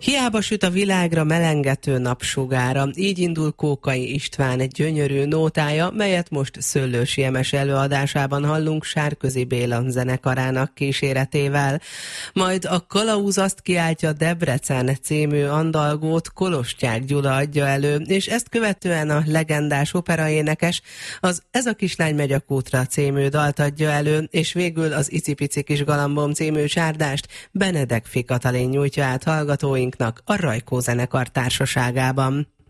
Hiába süt a világra melengető napsugára, így indul Kókai István egy gyönyörű nótája, melyet most Szöllősi Jemes előadásában hallunk Sárközi Béla zenekarának kíséretével. Majd a Kalauz azt kiáltja Debrecen című andalgót Kolostyák Gyula adja elő, és ezt követően a legendás operaénekes az Ez a kislány megy a kútra című dalt adja elő, és végül az Icipici kis galambom című csárdást Benedek Fi Katalin nyújtja át hallgatóinknak a Rajkó zenekar társaságában.